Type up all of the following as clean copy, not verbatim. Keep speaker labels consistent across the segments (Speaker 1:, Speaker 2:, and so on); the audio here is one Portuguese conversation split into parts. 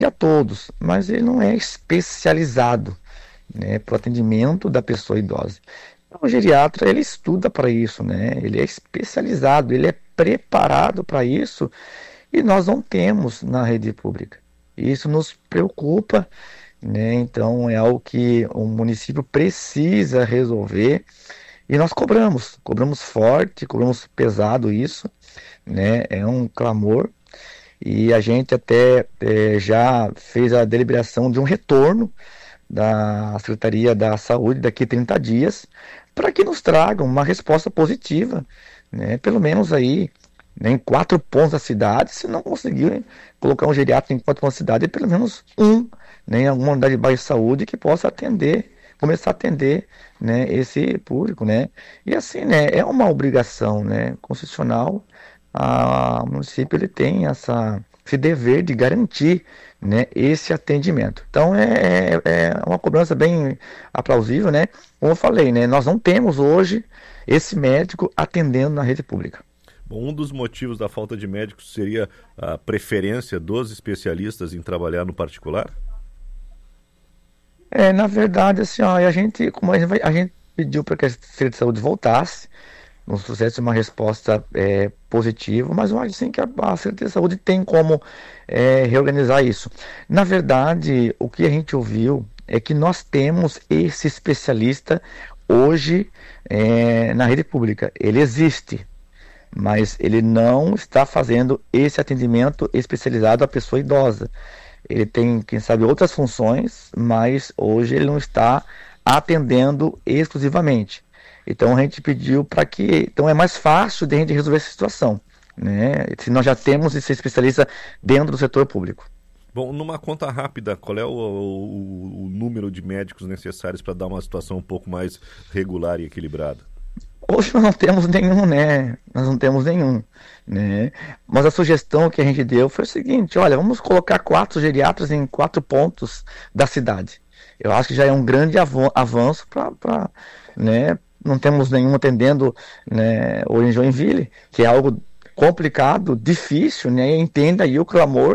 Speaker 1: a todos, mas ele não é especializado, né, para o atendimento da pessoa idosa. Então, o geriatra, ele estuda para isso, né? Ele é especializado, ele é preparado para isso e nós não temos na rede pública. Isso nos preocupa, né? Então é algo que o município precisa resolver e nós cobramos forte, cobramos pesado isso, né? É um clamor e a gente até já fez a deliberação de um retorno da Secretaria da Saúde daqui a 30 dias, para que nos tragam uma resposta positiva, né? Pelo menos aí, né, em 4 pontos da cidade, se não conseguir colocar um geriatra em 4 pontos da cidade, pelo menos um, né, em alguma unidade de baixa saúde que possa atender, começar a atender, né, esse público, né? E assim, né, é uma obrigação, né, constitucional, o município ele tem esse dever de garantir, né, esse atendimento. Então é uma cobrança bem aplausível, né? Como eu falei, né, nós não temos hoje esse médico atendendo na rede pública.
Speaker 2: Bom, um dos motivos da falta de médicos seria a preferência dos especialistas em trabalhar no particular?
Speaker 1: Na verdade, assim, ó, e a gente, como a gente pediu para que a Secretaria de Saúde voltasse, nos trouxesse uma resposta positiva, mas eu acho assim que a Secretaria de Saúde tem como reorganizar isso. Na verdade, o que a gente ouviu é que nós temos esse especialista hoje na rede pública. Ele existe, mas ele não está fazendo esse atendimento especializado à pessoa idosa. Ele tem, quem sabe, outras funções, mas hoje ele não está atendendo exclusivamente. Então a gente pediu para que, então é mais fácil de a gente resolver essa situação, né? Se nós já temos esse especialista dentro do setor público.
Speaker 2: Bom, numa conta rápida, qual é o número de médicos necessários para dar uma situação um pouco mais regular e equilibrada?
Speaker 1: Hoje nós não temos nenhum, né? Nós não temos nenhum, né? Mas a sugestão que a gente deu foi o seguinte: olha, vamos colocar 4 geriatras em 4 pontos da cidade. Eu acho que já é um grande avanço para, né? Não temos nenhum atendendo, né, hoje em Joinville, que é algo complicado, difícil, né? Entenda aí o clamor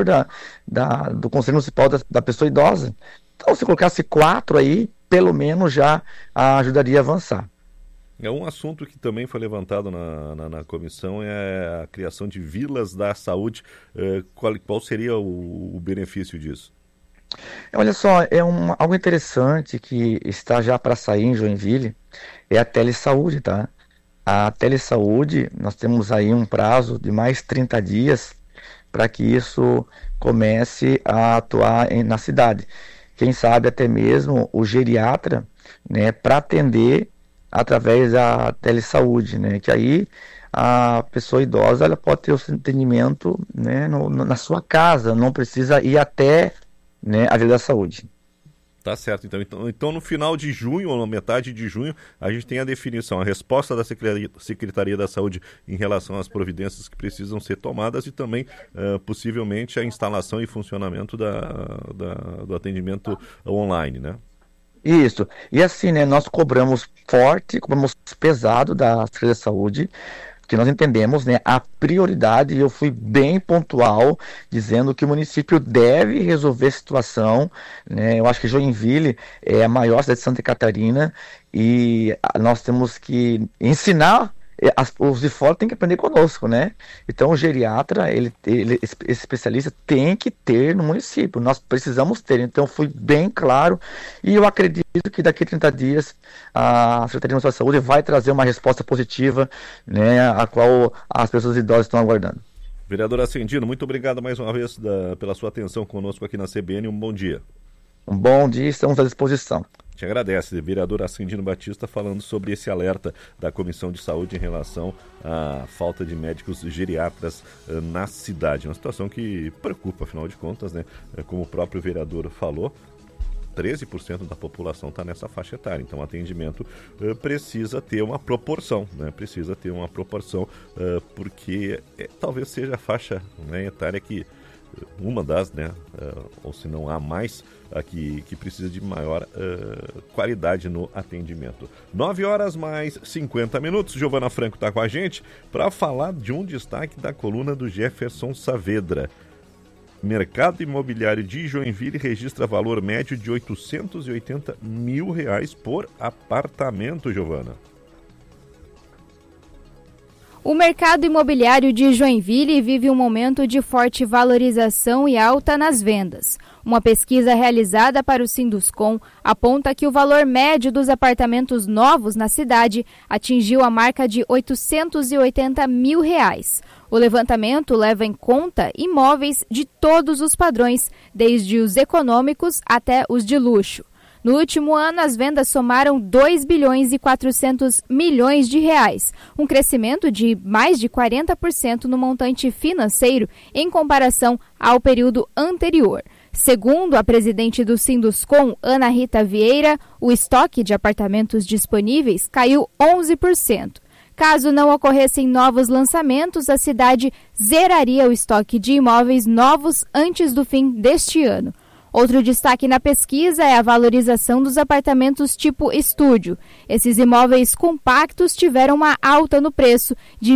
Speaker 1: do Conselho Municipal da pessoa idosa. Então, se colocasse 4 aí, pelo menos já ajudaria a avançar.
Speaker 2: É um assunto que também foi levantado na comissão, é a criação de vilas da saúde. Qual seria o benefício disso?
Speaker 1: Olha só, algo interessante que está já para sair em Joinville é a telesaúde, tá? A telesaúde, nós temos aí um prazo de mais 30 dias para que isso comece a atuar na cidade. Quem sabe até mesmo o geriatra, né, para atender através da telesaúde, né, que aí a pessoa idosa ela pode ter o seu atendimento, né, na sua casa, não precisa ir até, né, a vida da saúde.
Speaker 2: Tá certo, então no final de junho, ou na metade de junho, a gente tem a definição, a resposta da Secretaria da Saúde em relação às providências que precisam ser tomadas e também, possivelmente, a instalação e funcionamento do atendimento online, né?
Speaker 1: Isso. E assim, né, nós cobramos forte, cobramos pesado da Secretaria de Saúde, que nós entendemos, né, a prioridade, e eu fui bem pontual, dizendo que o município deve resolver a situação, né, eu acho que Joinville é a maior cidade de Santa Catarina, e nós temos que ensinar, os de fora têm que aprender conosco, né? Então o geriatra, esse especialista tem que ter no município, nós precisamos ter, então fui bem claro, e eu acredito que daqui a 30 dias a Secretaria Municipal de Saúde vai trazer uma resposta positiva, né, a qual as pessoas idosas estão aguardando.
Speaker 2: Vereador Ascendino, muito obrigado mais uma vez pela sua atenção conosco aqui na CBN. Um bom dia.
Speaker 1: Um bom dia, estamos à disposição.
Speaker 2: Te agradece, vereador Ascendino Batista, falando sobre esse alerta da Comissão de Saúde em relação à falta de médicos geriatras na cidade. Uma situação que preocupa, afinal de contas, né? Como o próprio vereador falou, 13% da população está nessa faixa etária, então o atendimento precisa ter uma proporção, né? Precisa ter uma proporção, porque talvez seja a faixa, né, etária que uma das, né, ou se não há mais, que precisa de maior qualidade no atendimento. 9h mais 50 minutos. Giovana Franco está com a gente para falar de um destaque da coluna do Jefferson Saavedra. Mercado imobiliário de Joinville registra valor médio de R$880 mil por apartamento, Giovana.
Speaker 3: O mercado imobiliário de Joinville vive um momento de forte valorização e alta nas vendas. Uma pesquisa realizada para o Sinduscom aponta que o valor médio dos apartamentos novos na cidade atingiu a marca de R$880 mil. O levantamento leva em conta imóveis de todos os padrões, desde os econômicos até os de luxo. No último ano, as vendas somaram R$2 bilhões e 400 milhões de reais, um crescimento de mais de 40% no montante financeiro em comparação ao período anterior. Segundo a presidente do Sinduscom, Ana Rita Vieira, o estoque de apartamentos disponíveis caiu 11%. Caso não ocorressem novos lançamentos, a cidade zeraria o estoque de imóveis novos antes do fim deste ano. Outro destaque na pesquisa é a valorização dos apartamentos tipo estúdio. Esses imóveis compactos tiveram uma alta no preço de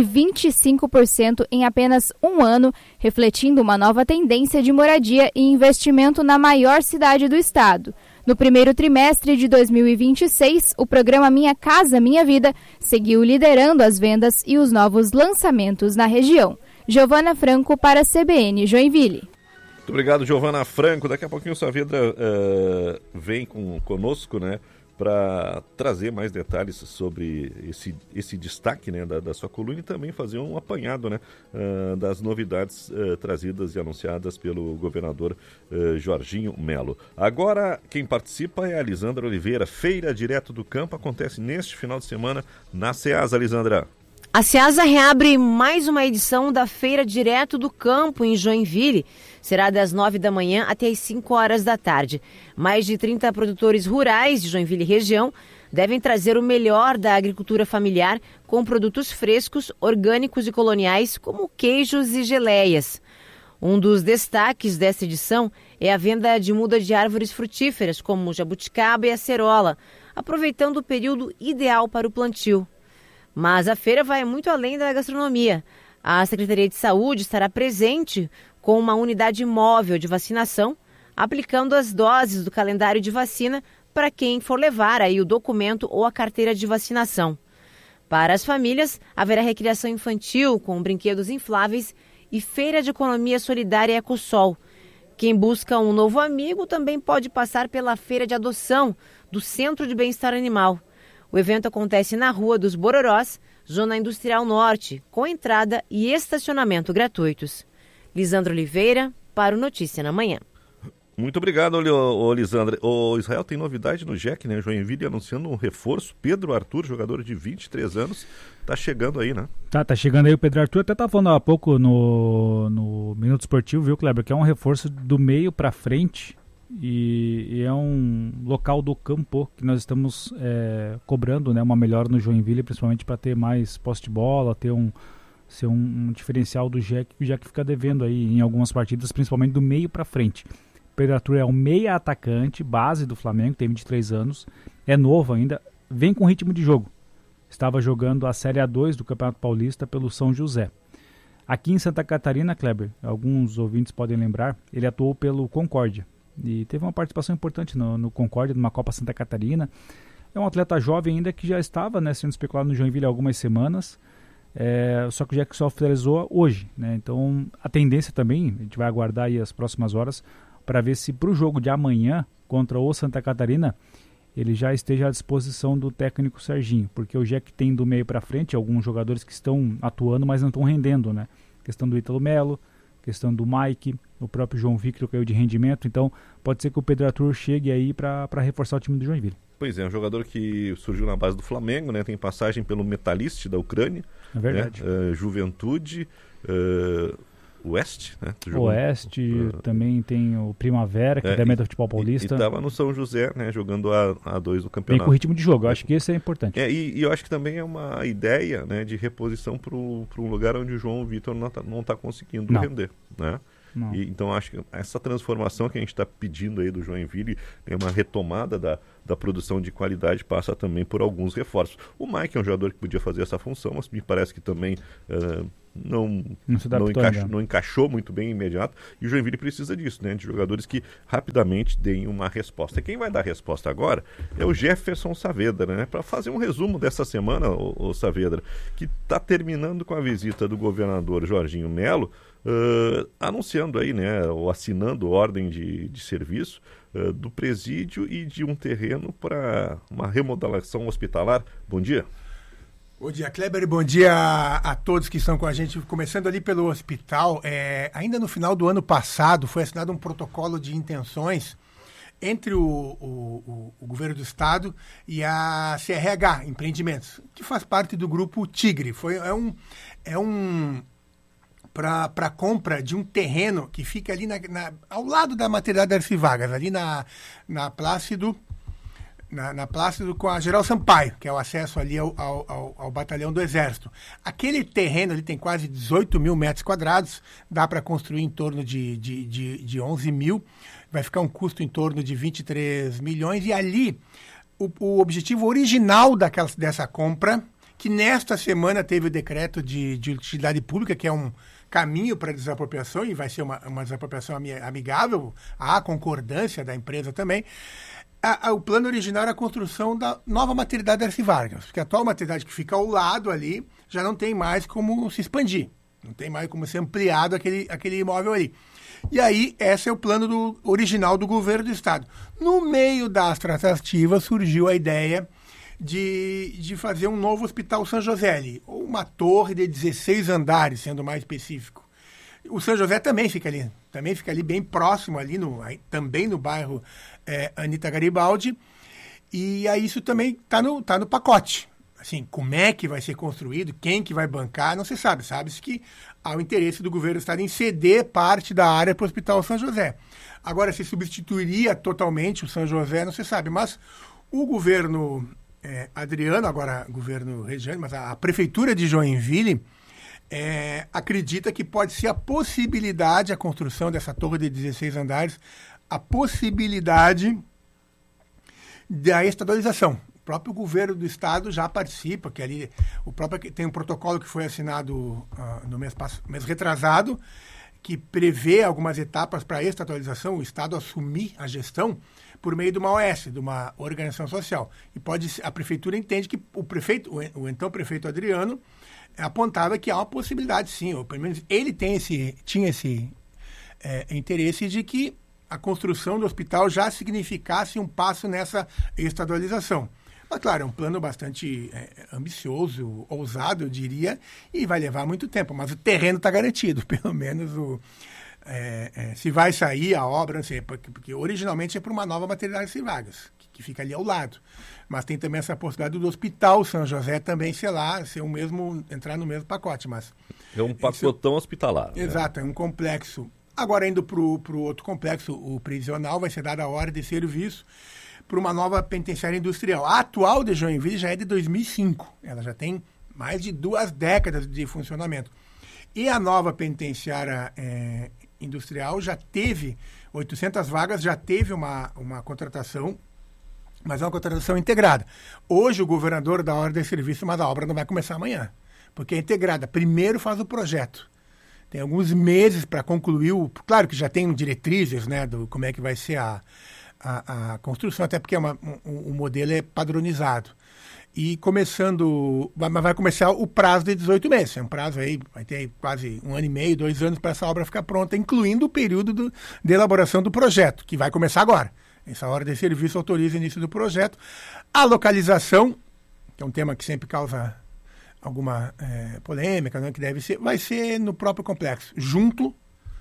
Speaker 3: 25% em apenas um ano, refletindo uma nova tendência de moradia e investimento na maior cidade do estado. No primeiro trimestre de 2026, o programa Minha Casa Minha Vida seguiu liderando as vendas e os novos lançamentos na região. Giovana Franco para a CBN Joinville.
Speaker 2: Muito obrigado, Giovana Franco. Daqui a pouquinho o Saavedra vem conosco, né, para trazer mais detalhes sobre esse destaque, né, da sua coluna e também fazer um apanhado, né, das novidades trazidas e anunciadas pelo governador Jorginho Melo. Agora, quem participa é a Lisandra Oliveira. Feira Direto do Campo acontece neste final de semana na Ceasa, Lisandra.
Speaker 4: A Ceasa reabre mais uma edição da Feira Direto do Campo em Joinville. Será das 9 da manhã até as 5 horas da tarde. Mais de 30 produtores rurais de Joinville e região devem trazer o melhor da agricultura familiar com produtos frescos, orgânicos e coloniais, como queijos e geleias. Um dos destaques desta edição é a venda de muda de árvores frutíferas, como o jabuticaba e a acerola, aproveitando o período ideal para o plantio. Mas a feira vai muito além da gastronomia. A Secretaria de Saúde estará presente com uma unidade móvel de vacinação, aplicando as doses do calendário de vacina para quem for levar aí o documento ou a carteira de vacinação. Para as famílias, haverá recreação infantil com brinquedos infláveis e feira de economia solidária Ecosol. Quem busca um novo amigo também pode passar pela feira de adoção do Centro de Bem-Estar Animal. O evento acontece na Rua dos Bororós, Zona Industrial Norte, com entrada e estacionamento gratuitos. Lisandra Oliveira, para o Notícia na Manhã.
Speaker 2: Muito obrigado, Lisandra. O Israel tem novidade no JEC, né? Joinville anunciando um reforço. Pedro Arthur, jogador de 23 anos, tá chegando aí, né?
Speaker 5: Tá chegando aí o Pedro Arthur. Até estava falando há pouco no Minuto Esportivo, viu, Kleber? Que é um reforço do meio para frente. E é um local do campo que nós estamos cobrando, né, uma melhora no Joinville, principalmente para ter mais posse de bola, ser um diferencial do JEC, que o JEC fica devendo aí em algumas partidas, principalmente do meio para frente. Pedro Arthur é um meia atacante, base do Flamengo, tem 23 anos, é novo ainda, vem com ritmo de jogo. Estava jogando a Série A2 do Campeonato Paulista pelo São José. Aqui em Santa Catarina, Kleber, alguns ouvintes podem lembrar, ele atuou pelo Concórdia. E teve uma participação importante no Concórdia, numa Copa Santa Catarina. É um atleta jovem ainda que já estava, né, sendo especulado no Joinville há algumas semanas, só que o JEC só oficializou hoje, né? Então a tendência também, a gente vai aguardar aí as próximas horas para ver se para o jogo de amanhã contra o Santa Catarina ele já esteja à disposição do técnico Serginho, porque o JEC tem do meio para frente alguns jogadores que estão atuando, mas não estão rendendo, né? Questão do Ítalo Melo, questão do Mike, o próprio João Victor caiu de rendimento, então pode ser que o Pedro Arthur chegue aí para reforçar o time do Joinville.
Speaker 2: Pois é, um jogador que surgiu na base do Flamengo, né? Tem passagem pelo Metalist da Ucrânia.
Speaker 5: É verdade.
Speaker 2: Né? Juventude, Oeste, né?
Speaker 5: Oeste, também tem o Primavera, que é da Meta Futebol Paulista.
Speaker 2: E estava no São José, né? Jogando a A2 do campeonato.
Speaker 5: Bem com ritmo de jogo, eu acho que isso é importante.
Speaker 2: E eu acho que também é uma ideia, né, de reposição para um lugar onde o João Vitor não está conseguindo render, né? Então acho que essa transformação que a gente está pedindo aí do Joinville, uma retomada da produção de qualidade, passa também por alguns reforços. O Mike é um jogador que podia fazer essa função, mas me parece que também não encaixou muito bem imediato, e o Joinville precisa disso, né? De jogadores que rapidamente deem uma resposta. Quem vai dar a resposta agora é o Jefferson Saavedra, né? Para fazer um resumo dessa semana, o Saavedra, que está terminando com a visita do governador Jorginho Melo, anunciando aí, né, ou assinando ordem de serviço do presídio e de um terreno para uma remodelação hospitalar. Bom dia.
Speaker 6: Bom dia, Kleber, e bom dia a todos que estão com a gente. Começando ali pelo hospital, ainda no final do ano passado foi assinado um protocolo de intenções entre o governo do estado e a CRH Empreendimentos, que faz parte do grupo Tigre. Para compra de um terreno que fica ali ao lado da maternidade Darcy Vargas, ali na Plácido com a Geral Sampaio, que é o acesso ali ao batalhão do Exército. Aquele terreno ali tem quase 18 mil metros quadrados, dá para construir em torno de 11 mil, vai ficar um custo em torno de 23 milhões, e ali o objetivo original dessa compra, que nesta semana teve o decreto de utilidade pública, que é um caminho para desapropriação, e vai ser uma desapropriação amigável, à concordância da empresa também. O plano original era a construção da nova maternidade Darcy Vargas, porque a atual maternidade que fica ao lado ali já não tem mais como se expandir, não tem mais como ser ampliado aquele imóvel ali. E aí, esse é o plano original do governo do estado. No meio das tratativas surgiu a ideia de fazer um novo Hospital São José ali, ou uma torre de 16 andares, sendo mais específico. O São José também fica ali bem próximo, ali também no bairro Anita Garibaldi, e aí isso também está no pacote. Assim, como é que vai ser construído, quem que vai bancar, não se sabe. Sabe-se que há o interesse do governo do estado em ceder parte da área para o Hospital São José. Agora, se substituiria totalmente o São José, não se sabe, mas o governo Adriano, agora governo Regiane, mas a Prefeitura de Joinville acredita que pode ser a construção dessa torre de 16 andares, a possibilidade da estadualização. O próprio governo do estado já participa, que ali tem um protocolo que foi assinado no mês retrasado, que prevê algumas etapas para a estadualização, o estado assumir a gestão por meio de uma OS, de uma organização social. E a prefeitura entende que o então prefeito Adriano apontava que há uma possibilidade, sim, ou pelo menos ele tinha esse interesse de que a construção do hospital já significasse um passo nessa estadualização. Mas, claro, é um plano bastante ambicioso, ousado, eu diria, e vai levar muito tempo. Mas o terreno está garantido, pelo menos se vai sair a obra, não sei, porque originalmente é para uma nova maternidade de Vargas, que fica ali ao lado. Mas tem também essa possibilidade do Hospital São José também, entrar no mesmo pacote. Mas
Speaker 2: é um pacotão hospitalar.
Speaker 6: Exato, é um complexo. Agora, indo para o outro complexo, o prisional, vai ser dada a ordem de serviço para uma nova penitenciária industrial. A atual de Joinville já é de 2005. Ela já tem mais de 2 décadas de funcionamento. E a nova penitenciária industrial já teve 800 vagas, já teve uma contratação, mas é uma contratação integrada. Hoje o governador dá ordem de serviço, mas a obra não vai começar amanhã, porque é integrada. Primeiro faz o projeto. Tem alguns meses para concluir. Claro que já tem diretrizes, né, do como é que vai ser a construção, até porque o modelo é padronizado. E vai começar o prazo de 18 meses. É um prazo aí, vai ter quase 1 ano e meio, 2 anos para essa obra ficar pronta, incluindo o período de elaboração do projeto, que vai começar agora. Essa ordem de serviço autoriza o início do projeto. A localização, que é um tema que sempre causa alguma polêmica, né, que vai ser no próprio complexo, junto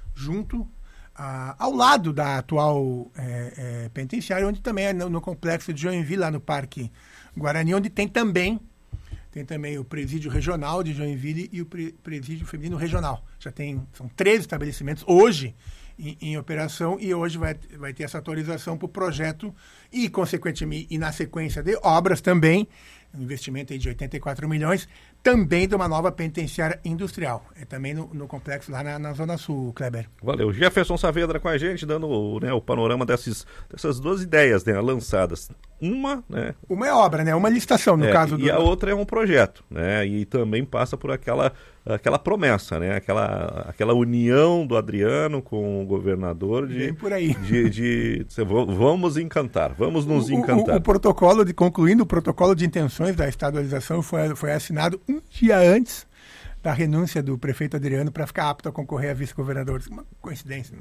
Speaker 6: ao lado da atual penitenciária, onde também é no complexo de Joinville, lá no Parque Guarani, onde tem também o presídio regional de Joinville e o presídio feminino regional. São 13 estabelecimentos hoje em operação, e hoje vai ter essa atualização para o projeto e, consequentemente, e na sequência de obras também, um investimento aí de 84 milhões, também de uma nova penitenciária industrial. É também no complexo lá na Zona Sul, Kleber.
Speaker 2: Valeu. Jefferson Saavedra com a gente, dando o panorama dessas 2 ideias, né, lançadas. uma, né?
Speaker 6: Uma é obra, né? Uma licitação, no caso do...
Speaker 2: E a outra é um projeto, né? E também passa por aquela promessa, né? Aquela união do Adriano com o governador
Speaker 6: por aí.
Speaker 2: de vamos encantar, vamos nos encantar.
Speaker 6: Concluindo o protocolo de intenções da estadualização foi assinado um dia antes da renúncia do prefeito Adriano para ficar apto a concorrer a vice-governador. Uma coincidência.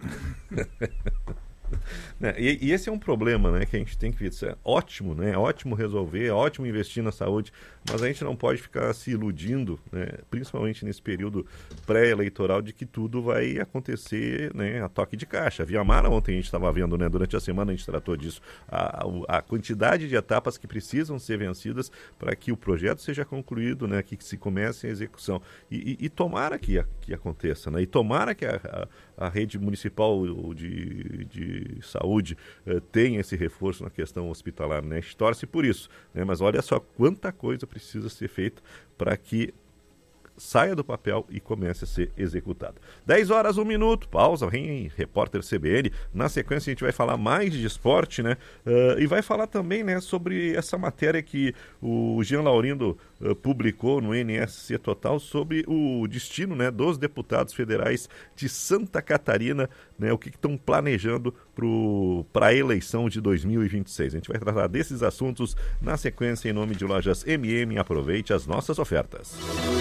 Speaker 2: E esse é um problema, né, que a gente tem que ver. É ótimo, né? É ótimo resolver, é ótimo investir na saúde, mas a gente não pode ficar se iludindo, né, principalmente nesse período pré-eleitoral, de que tudo vai acontecer, né, a toque de caixa. Via Mara, ontem a gente estava vendo, né, durante a semana a gente tratou disso, a quantidade de etapas que precisam ser vencidas para que o projeto seja concluído, né, que se comece a execução. E tomara que aconteça, né? E tomara que a rede municipal de saúde tenha esse reforço na questão hospitalar, né? A gente torce por isso, né? Mas olha só quanta coisa precisa ser feita para que saia do papel e comece a ser executado. 10 horas, 1 minuto, pausa, vem Repórter CBN. Na sequência a gente vai falar mais de esporte, né? E vai falar também, né, sobre essa matéria que o Jean Laurindo publicou no NSC Total sobre o destino, né, dos deputados federais de Santa Catarina, né, o que estão planejando para a eleição de 2026. A gente vai tratar desses assuntos na sequência em nome de Lojas MM. Aproveite as nossas ofertas.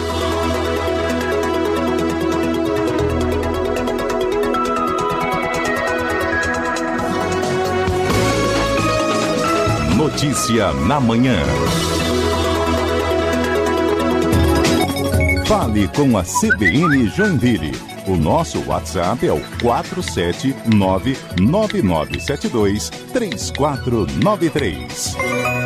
Speaker 7: Notícia na manhã. Fale com a CBN Joinville. O nosso WhatsApp é o 479-9972-3493.